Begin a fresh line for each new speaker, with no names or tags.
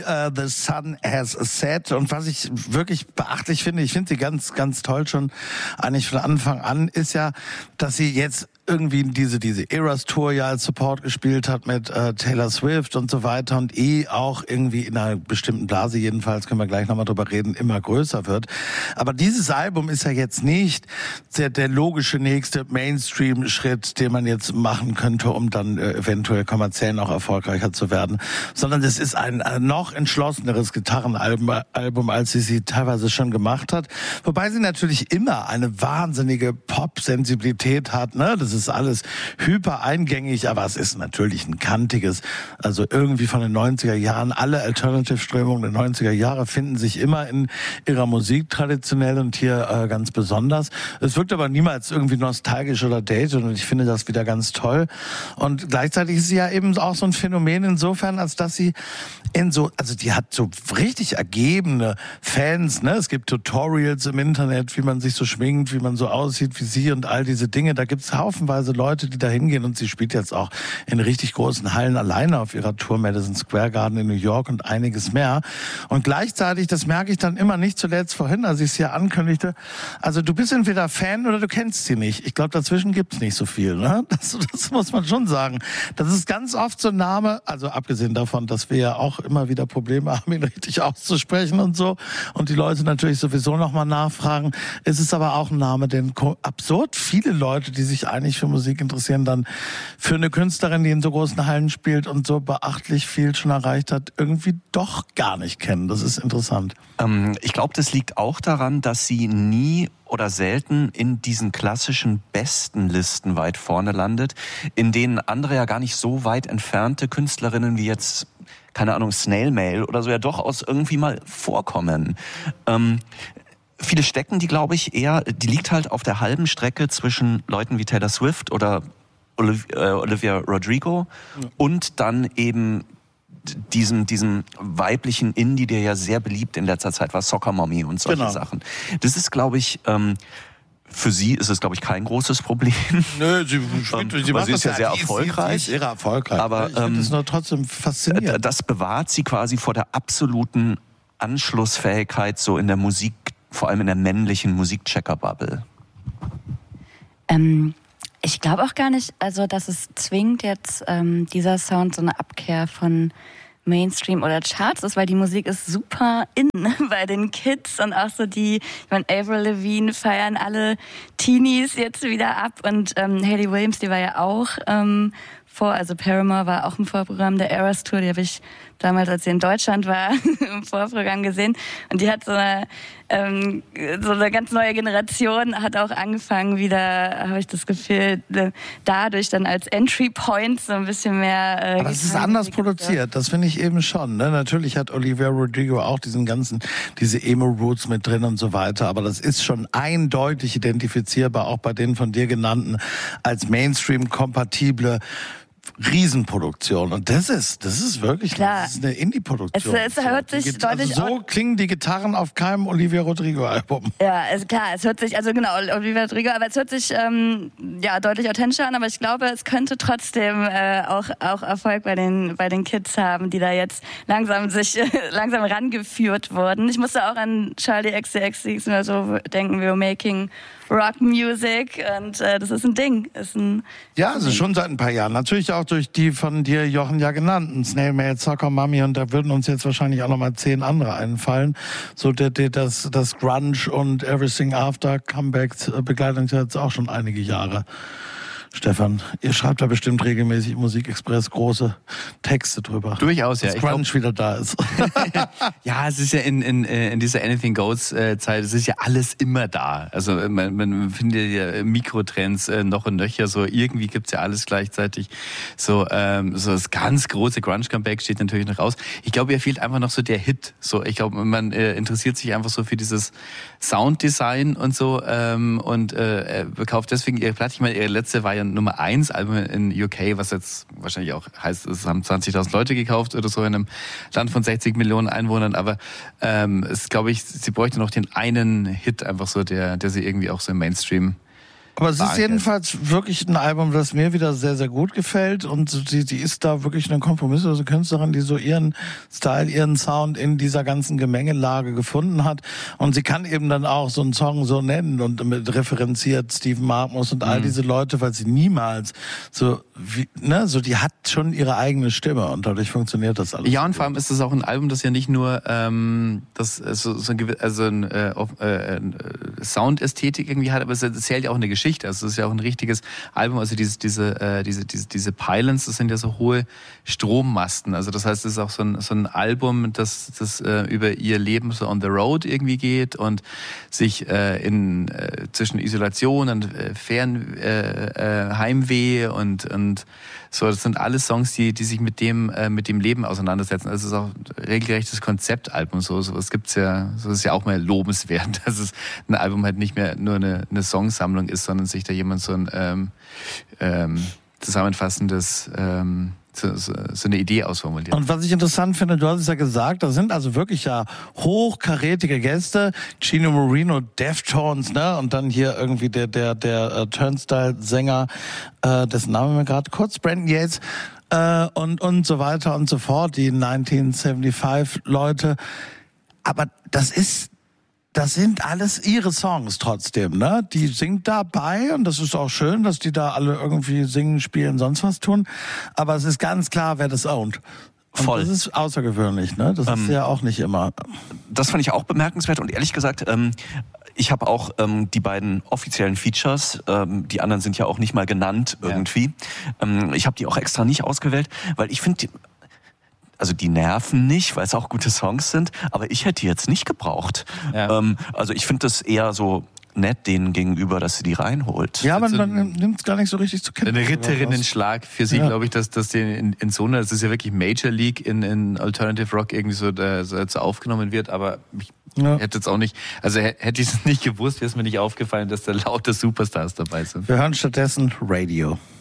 The Sun Has Set. Und was ich wirklich beachtlich finde, ich finde sie ganz, ganz toll schon eigentlich von Anfang an, ist ja, dass sie jetzt irgendwie diese Eras Tour ja als Support gespielt hat mit Taylor Swift und so weiter und auch irgendwie in einer bestimmten Blase, jedenfalls können wir gleich nochmal drüber reden, immer größer wird. Aber dieses Album ist ja jetzt nicht der logische nächste Mainstream-Schritt, den man jetzt machen könnte, um dann eventuell kommerziell noch erfolgreicher zu werden, sondern es ist ein noch entschlosseneres Gitarrenalbum, als sie teilweise schon gemacht hat. Wobei sie natürlich immer eine wahnsinnige Pop-Sensibilität hat, ne? Das ist alles hyper eingängig, aber es ist natürlich ein kantiges, also irgendwie von den 90er Jahren. Alle Alternative-Strömungen der 90er Jahre finden sich immer in ihrer Musik traditionell und hier ganz besonders. Es wirkt aber niemals irgendwie nostalgisch oder dated und ich finde das wieder ganz toll. Und gleichzeitig ist sie ja eben auch so ein Phänomen insofern, als dass sie also die hat so richtig ergebene Fans, ne? Es gibt Tutorials im Internet, wie man sich so schminkt, wie man so aussieht wie sie und all diese Dinge. Da gibt's haufenweise Leute, die da hingehen und sie spielt jetzt auch in richtig großen Hallen alleine auf ihrer Tour, Madison Square Garden in New York und einiges mehr. Und gleichzeitig, das merke ich dann immer nicht zuletzt vorhin, als ich es hier ankündigte, also du bist entweder Fan oder du kennst sie nicht. Ich glaube, dazwischen gibt's nicht so viel, ne? Das muss man schon sagen. Das ist ganz oft so ein Name, also abgesehen davon, dass wir ja auch immer wieder Probleme haben, ihn richtig auszusprechen und so. Und die Leute natürlich sowieso nochmal nachfragen. Es ist aber auch ein Name, den absurd viele Leute, die sich eigentlich für Musik interessieren, dann für eine Künstlerin, die in so großen Hallen spielt und so beachtlich viel schon erreicht hat, irgendwie doch gar nicht kennen. Das ist interessant.
Ich glaube, das liegt auch daran, dass sie nie oder selten in diesen klassischen Bestenlisten weit vorne landet, in denen andere ja gar nicht so weit entfernte Künstlerinnen wie jetzt, keine Ahnung, Snail Mail oder so ja durchaus irgendwie mal vorkommen. Viele stecken die, glaube ich, die liegt halt auf der halben Strecke zwischen Leuten wie Taylor Swift oder Olivia Rodrigo und dann eben diesem weiblichen Indie, der ja sehr beliebt in letzter Zeit war, Soccer Mommy und solche Sachen. Das ist, glaube ich, für sie ist es, glaube ich, kein großes Problem.
Nö, sie macht
ist ja sehr erfolgreich.
Sie ist erfolgreich.
Aber
ich finde es nur trotzdem faszinierend.
Das bewahrt sie quasi vor der absoluten Anschlussfähigkeit so in der Musik, vor allem in der männlichen Musikchecker-Bubble.
Ich glaube auch gar nicht, also dass es zwingend jetzt dieser Sound so eine Abkehr von Mainstream oder Charts ist, weil die Musik ist super in bei den Kids und auch so ich meine, Avril Lavigne feiern alle Teenies jetzt wieder ab und Hayley Williams, die war ja auch also Paramore war auch im Vorprogramm der Eras Tour, die habe ich damals, als sie in Deutschland war, im Vorprogramm gesehen. Und die hat so eine ganz neue Generation, hat auch angefangen wieder, habe ich das Gefühl, dadurch dann als Entry Point so ein bisschen mehr...
Aber das ist anders produziert, das finde ich eben schon. Ne? Natürlich hat Olivia Rodrigo auch diese Emo-Roots mit drin und so weiter, aber das ist schon eindeutig identifizierbar, auch bei den von dir genannten, als Mainstream-kompatible Riesenproduktion. Und das ist wirklich
klar.
Das ist eine Indie-Produktion.
Es hört sich deutlich
so klingen die Gitarren auf keinem Olivia Rodrigo-Album.
Ja, es hört sich, also genau, Olivia Rodrigo, aber es hört sich deutlich authentischer an, aber ich glaube, es könnte trotzdem auch Erfolg bei den Kids haben, die da jetzt langsam rangeführt wurden. Ich musste auch an Charlie XCX oder so denken, we're making Rock Music und das ist ein Ding.
Also schon seit ein paar Jahren. Natürlich auch durch die von dir, Jochen, ja genannten Snail Mail, Soccer Mommy, und da würden uns jetzt wahrscheinlich auch nochmal 10 andere einfallen. So das Grunge und Everything After Comeback begleitet uns jetzt auch schon einige Jahre. Stefan, ihr schreibt da bestimmt regelmäßig Musikexpress große Texte drüber.
Durchaus, ja.
Dass Grunge wieder da ist.
Ja, es ist ja in dieser Anything Goes Zeit, es ist ja alles immer da. Also man findet ja Mikrotrends noch und nöcher, so irgendwie gibt's ja alles gleichzeitig. So das ganz große Grunge-Comeback steht natürlich noch raus. Ich glaube, ihr fehlt einfach noch so der Hit. So, ich glaube, man interessiert sich einfach so für dieses Sounddesign und so und kauft deswegen ihre Platte. Ich meine, ihre letzte war ja Nummer 1 Album in UK, was jetzt wahrscheinlich auch heißt, es haben 20.000 Leute gekauft oder so in einem Land von 60 Millionen Einwohnern, aber es glaube ich, sie bräuchte noch den einen Hit einfach so, der sie irgendwie auch so im Mainstream
Aber es ist
verankert.
jedenfalls wirklich ein Album, das mir wieder sehr, sehr gut gefällt. Und die ist da wirklich eine kompromisslose Künstlerin, die so ihren Style, ihren Sound in dieser ganzen Gemengelage gefunden hat. Und sie kann eben dann auch so einen Song so nennen und mit referenziert Stephen Markmus und all diese Leute, weil sie niemals so, die hat schon ihre eigene Stimme und dadurch funktioniert das alles.
Ja, und vor allem ist es auch ein Album, das ja nicht nur Soundästhetik irgendwie hat, aber es erzählt ja auch eine Geschichte. Also es ist ja auch ein richtiges Album. Also diese Pylons, das sind ja so hohe Strommasten. Also das heißt, es ist auch so ein Album, das über ihr Leben so on the road irgendwie geht und sich zwischen Isolation und Heimweh und so, das sind alles Songs, die sich mit dem Leben auseinandersetzen. Also es ist auch ein regelrechtes Konzeptalbum. Sowas gibt's ja, so ist ja auch mal lobenswert, dass es ein Album halt nicht mehr nur eine Songsammlung ist, sondern sich da jemand so ein zusammenfassendes so eine Idee ausformuliert.
Und was ich interessant finde, du hast es ja gesagt, da sind also wirklich ja hochkarätige Gäste, Chino Moreno, Deftones, ne, und dann hier irgendwie der Turnstile-Sänger, dessen Name mir gerade kurz, Brandon Yates, und so weiter und so fort, die 1975-Leute. Aber das sind alles ihre Songs trotzdem, ne? Die singt dabei und das ist auch schön, dass die da alle irgendwie singen, spielen, sonst was tun. Aber es ist ganz klar, wer das ownt. Und
voll.
Das ist außergewöhnlich, ne? Das ist ja auch nicht immer.
Das fand ich auch bemerkenswert und ehrlich gesagt, ich habe auch die beiden offiziellen Features, die anderen sind ja auch nicht mal genannt irgendwie. Ja. Ich habe die auch extra nicht ausgewählt, weil ich finde, also die nerven nicht, weil es auch gute Songs sind, aber ich hätte die jetzt nicht gebraucht. Ja. Also ich finde das eher so nett denen gegenüber, dass sie die reinholt.
Ja, aber man nimmt es gar nicht so richtig zu kennen.
Ein Ritterinnenschlag für sie, glaube ich, dass die in so einer, das ist ja wirklich Major League in Alternative Rock irgendwie so aufgenommen wird, aber ich hätte jetzt auch nicht, also hätte ich es nicht gewusst, wäre es mir nicht aufgefallen, dass da lauter Superstars dabei sind.
Wir hören stattdessen Radio.